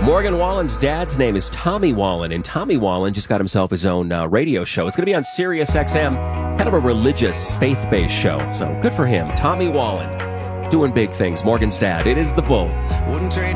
Morgan Wallen's dad's name is Tommy Wallen, and Tommy Wallen just got himself his own radio show. It's going to be on Sirius XM, kind of a religious, faith-based show. So good for him. Tommy Wallen, doing big things. Morgan's dad. It is The Bull. Wouldn't trade